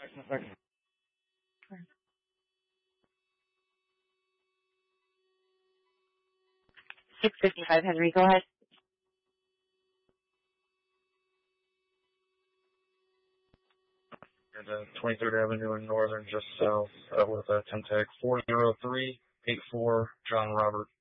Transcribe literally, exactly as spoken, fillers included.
six fifty-five Henry, go ahead. And uh, twenty-third Avenue in Northern, just south, uh, with a ten tag four zero three eight four, John Robert.